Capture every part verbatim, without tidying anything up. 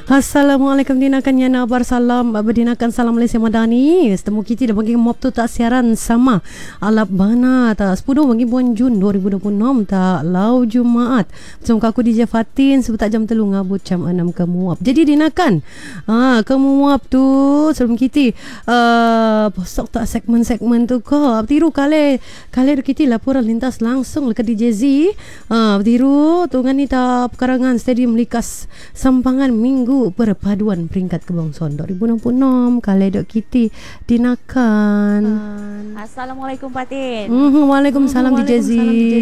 Assalamualaikum dinakan yana barsalam berdinakan salam Malaysia Madani. Setemu kita dah bagi mop tu tak siaran sama alap bana tak sepuluh bagi bulan Jun dua ribu dua puluh enam tak lau Jumaat. Bersama aku D J Fatin sebentar jam telu ngabut jam enam ke muap. Jadi dinakan ha ke muap tu sebelum kita uh, posok tak segmen-segmen tu ko. Tiru kali kali kita laporan lintas langsung dekat D J Z. Ha tiru tu ngani ta pekarangan Stadium Likas Sampangan Minggu Perpaduan Peringkat Kebangsaan dua ribu enam puluh enam kali dok kita dinakan. Assalamualaikum Fatin. Mm-hmm, Waalaikumsalam D J Z.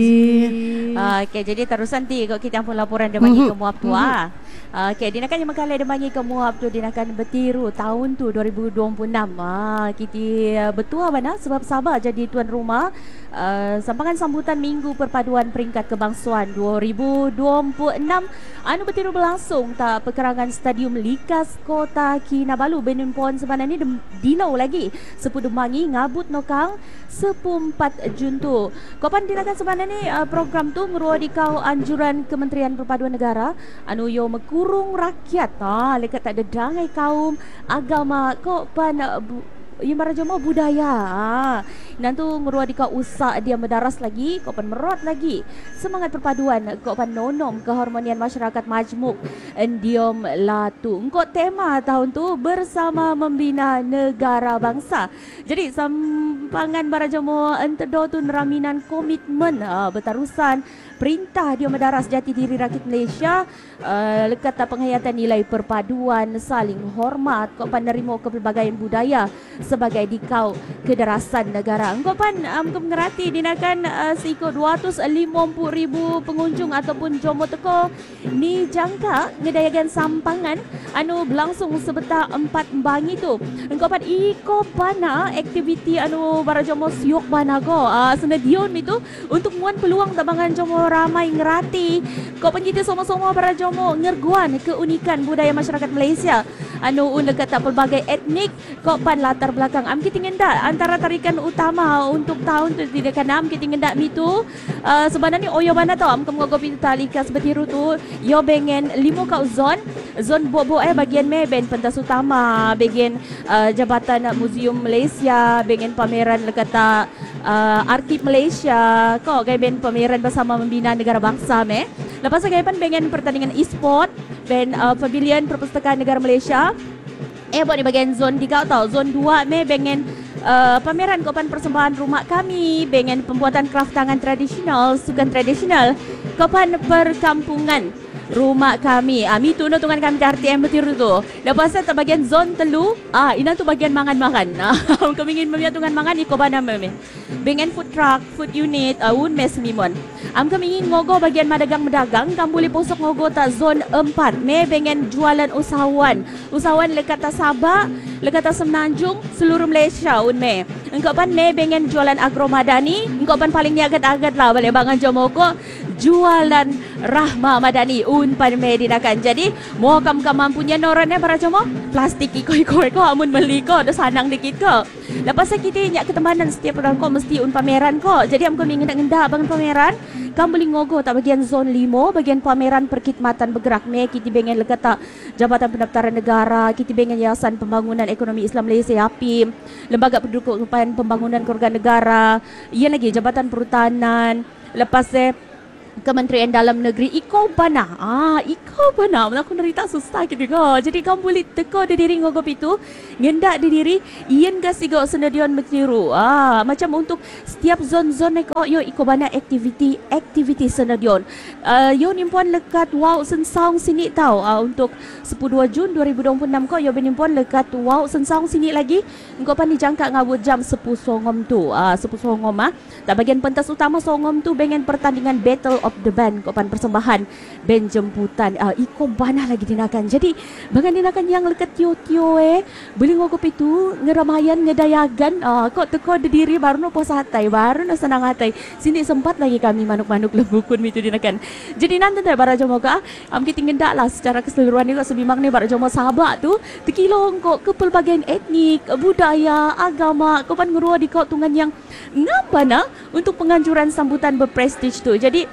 Uh, okay, jadi terusan ti kau kita pun laporan dia bagi Mm-hmm. ke muap tu ah. Uh, okay, dinakan yang kali dia bagi ke muap tu dinakan bertiru tahun tu dua ribu dua puluh enam. Ah, kita uh, bertua mana sebab Sabah jadi tuan rumah uh, sampangan sambutan Minggu Perpaduan Peringkat Kebangsaan dua ribu dua puluh enam anu bertiru berlangsung tak perkerangan Stadium Likas Kota Kinabalu Benin Pon sebenarnya ni dinau lagi sepuluh mangi ngabut nokang sepempat Jun tu. Kapan dinakan sebenarnya ni uh, program tu ngeruah di kau anjuran Kementerian Perpaduan Negara anu yo mekurung rakyat ah lekat tak ada dangai kaum agama kok pan uh, bu, yang marajama budaya ah. Nanti ngeruah di kau usak dia mendaras lagi kau pan merot lagi semangat perpaduan kau pan nonom keharmonian masyarakat majmuk endiom latu kau tema tahun tu bersama membina negara bangsa. Jadi sampangan barajamo entedo tu neraminan komitmen ah, bertarusan perintah dia mendaras jati diri rakyat Malaysia uh, lekat penghayatan nilai perpaduan saling hormat kau pan nerimo kepelbagaian budaya sebagai dikau kedarasan negara. Engkau pan um, kau mengerti dinakan uh, seiko dua ratus lima puluh ribu pengunjung ataupun jomo teko ni jangka ngedayakan sampangan anu berlangsung sebetulnya empat bangi tu. Engkau pan iko pana aktiviti anu barajomo siok bana go uh, senedion itu untuk muan peluang tabangan jomo ramai ngerati kau pan kita sama-sama barajomo ngerguan keunikan budaya masyarakat Malaysia anu un dekat pelbagai etnik kau pan latar belakang am kita ngendak antara tarikan utama untuk tahun tu tidak kan am kita ngendak mitu uh, sebenarnya oyo bana tau am kamu ngopi talika sebetiru tu yo bengen limo kau zon zon bo-bo eh bagian me ben pentas utama bagian uh, Jabatan Museum Malaysia bengen pameran lekata uh, Arsip Malaysia kau gay ben pameran bersama membina negara bangsa me lepas gay pan bengen pertandingan e-sport ben uh, pavilion perpustakaan negara Malaysia. Eh buat di bagian zon tiga tau. Zon dua me bengen uh, pameran kopan persembahan rumah kami, bengen pembuatan kraft tangan tradisional, sukan tradisional, kopan perkampungan rumah kami. Ah mi tu no tungan kami R T M betul tu. Lepas tu bagian zon telu, ah ina tu bagian mangan-mangan. Ah kami ingin membiar tungan mangan iko bana me. Bengen food truck, food unit, uh, un mes mimon. Am kami ingin ngogo bagian madagang-medagang, kamu boleh posok ngogo ta zon empat. Me bengen jualan usahawan. Usahawan lekat ta Sabah, lekat ta Semenanjung, seluruh Malaysia un me. Engkau pan me bengen jualan agromadani, engkau pan paling niagat-agat lah balik bangan jomoko jualan Rahma Madani un pan me dinakan. Jadi mo kam kam mampunya norannya para jomo plastik iko-iko ko amun beli ko ada sanang dikit ko. Lepas kita nyak ketemanan setiap orang ko mesti un pameran ko. Jadi am ko ngendak-ngendak bangun pameran. Kamu boleh ngogo tak bagian zon lima, bagian pameran perkhidmatan bergerak me kita bengen lekat tak Jabatan Pendaftaran Negara, kita bengen Yayasan Pembangunan Ekonomi Islam Malaysia Y A P I M, Lembaga Pendudukan Pembangunan Keluarga Negara, ia lagi Jabatan Perhutanan, lepas eh Kementerian Dalam Negeri iko bana. Ah, iko bana. Aku nerita susah gitu ko. Jadi kamu boleh teko di diri ngogop itu, ngendak di diri ian gasigo senedion metiru. Ah, macam untuk setiap zon-zon ko yo iko bana activity activity senedion. Uh, yo nimpon lekat wow sensang sini tau. Uh, untuk sepuluh Jun dua ribu dua puluh enam ko yo benimpon lekat wow sensang sini lagi. Engkau pan dijangka ngabut jam sepuluh songom tu. Ah, sepuluh songom ah. Tak bagian pentas utama songom tu bengen pertandingan Battle of the Band kopan persembahan band jemputan uh, iko bana lagi dinakan. Jadi bagan dinakan yang lekat tio-tio eh beli ngogop itu ngeramayan ngedayagan uh, kok teko di diri baru no pos hatai baru no senang hatai sini sempat lagi kami manuk-manuk lembukun itu dinakan. Jadi nanti dah bara jomo ka am kita ngendak lah secara keseluruhan ni kok sebimang ni bara jomo Sabah tu tekilong kok ke pelbagai etnik budaya agama kopan ngeruah di kau tungan yang ngapa na untuk penganjuran sambutan berprestige tu. Jadi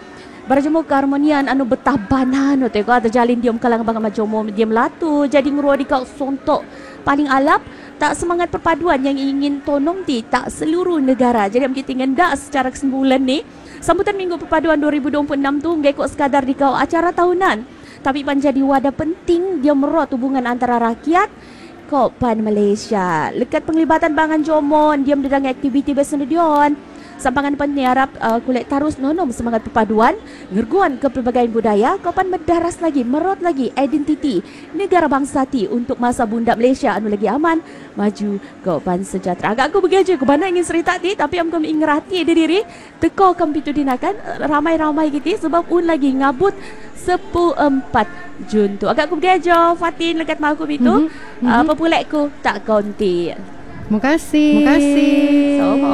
Barajamo keharmonian anu betabanan tu ko terjalin diam kalang bang majomo diam latu jadi ngro di kau sontok paling alap tak semangat perpaduan yang ingin tonom ti tak seluruh negara. Jadi am kita ngendak secara kesimpulan ni sambutan Minggu Perpaduan dua ribu dua puluh enam tu ngai kok sekadar di kau acara tahunan tapi menjadi wadah penting dia merot hubungan antara rakyat Kopan Malaysia. Lekat penglibatan bangan jomon diam dedang aktiviti bersendion. Sampangan penyiarap uh, kulit tarus nonom semangat perpaduan, ngerguan ke pelbagai budaya, Kopan mendaras lagi, merot lagi identiti negara bangsa ti untuk masa bunda Malaysia anu lagi aman, maju Kopan sejahtera. Agak aku begitu, aku banyak ingin cerita ti, tapi aku ingerati diri, teko kampitu dinakan, ramai-ramai gitu, sebab un lagi ngabut sepuluh empat Jun tu. Agak aku begitu, Fatin lekat mahu itu, mm-hmm. uh, populekku tak konti. Terima kasih. Terima kasih. Sama.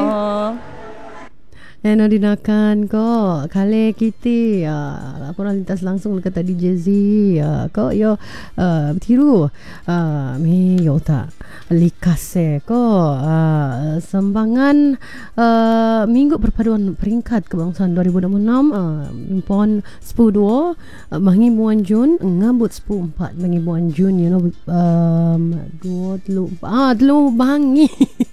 Dan dinakan ko kali kita uh, laporan lintas langsung dekat tadi Jezi uh, ko yo uh, bertiru uh, mi yo tak likase ko uh, sembangan uh, Minggu Perpaduan Peringkat Kebangsaan dua ribu dua puluh enam uh, impon sepuluh dua uh, bangi bulan Jun ngambut sepuluh empat bangi bulan Jun you know um, dua telu ah telu bangi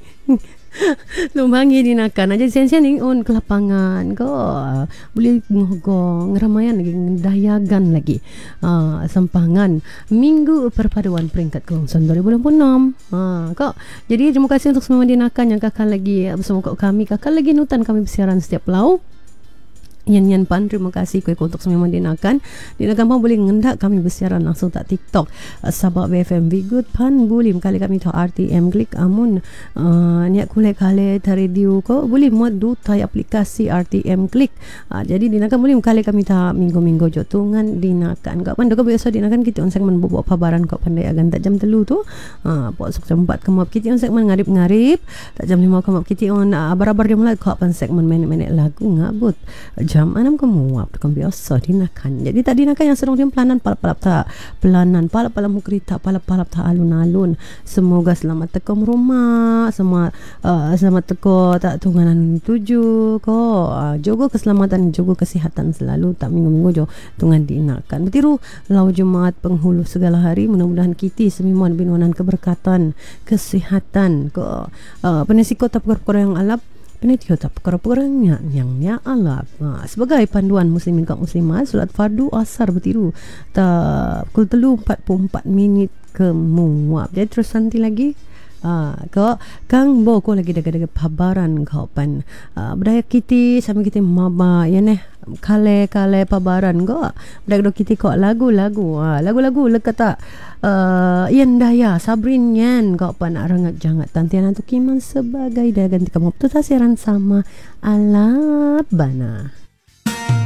Lumbangi dinakan aja sen-sen on ke lapangan ko uh, boleh ngogong ngeramaian lagi dayagan lagi uh, sempangan Minggu Perpaduan Peringkat Kebangsaan dua ribu dua puluh enam uh, kok jadi terima kasih untuk semua dinakan yang kakak lagi bersama kami kakak lagi nutan kami bersiaran setiap lau. Yan Yan Pan, terima kasih kuih untuk semua dinakan. Dinakan pun boleh ngendak kami bersiaran langsung tak TikTok uh, Sabah B F M V Good Pan boleh kali kami tu R T M klik amun uh, niat kulit kali ta radio ko boleh muat du tai aplikasi R T M klik uh, jadi dinakan boleh kali kami ta minggu-minggu jotungan dinakan kau pan doko biasa dinakan kita on segmen bobok pabaran kau pandai agan tak jam telu tu uh, pok sok jam empat kemap kita on segmen ngarip-ngarip tak jam lima kemap kita on uh, abar-abar dia mulai kau pan segmen menek-menek lagu ngabut jam enam kemuap kan biasa dinakan. Jadi tak dinakan yang sedang dia pelanan palap-palap tak pelanan palap-palap mukrita palap-palap tak alun-alun. Semoga selamat tekom rumah, semua uh, selamat teko tak tunganan tuju ko. Uh, jogo keselamatan, jogo kesihatan selalu tak minggu-minggu jo tungan dinakan. Bertiru lau Jumaat penghulu segala hari mudah-mudahan kita semimuan binuanan keberkatan, kesihatan ko. Uh, penisiko tak perkara yang alap penitio tak perkara-perkaranya yang nya alap. Ha, sebagai panduan muslimin kat muslimat solat fardu asar bertiru tak pukul telu empat puluh empat minit ke muap. Jadi terus nanti lagi Ah, kau kang bo ko lagi daga-daga pabaran kau pan uh, budaya kita sama kita maba ya neh kale-kale pabaran kau budaya kita kau lagu-lagu ah, lagu-lagu lekat tak uh, ian daya sabrin yan kau pan arangat jangat tantian tu kiman sebagai daya ganti kamu tu tasiran sama alap bana.